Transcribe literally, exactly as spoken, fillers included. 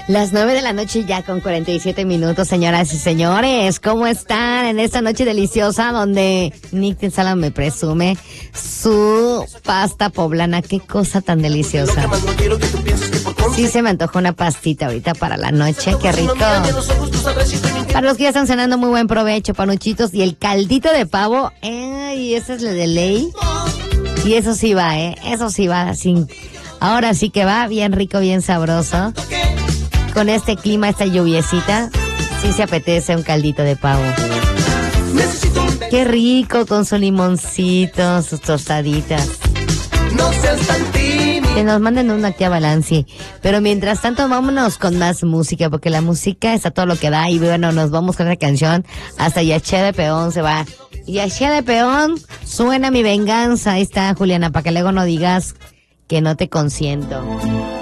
Las nueve de la noche ya con cuarenta y siete minutos, señoras y señores. ¿Cómo están en esta noche deliciosa donde Nick Sala me presume su pasta poblana? Qué cosa tan deliciosa. Sí se me antojó una pastita ahorita para la noche. Qué rico. Para los que ya están cenando, muy buen provecho, panuchitos. Y el caldito de pavo, eh, y ese es el de ley. Y eso sí va, eh, eso sí va. Sin... Ahora sí que va bien rico, bien sabroso. Con este clima, esta lluviecita, sí se apetece un caldito de pavo. Qué rico, con su limoncito, sus tostaditas. Que nos manden una aquí a Balanci. Pero mientras tanto, vámonos con más música, porque la música está todo lo que da. Y bueno, nos vamos con la canción. Hasta Yaché de Peón se va. Yaché de Peón, suena mi venganza. Ahí está, Juliana, para que luego no digas que no te consiento.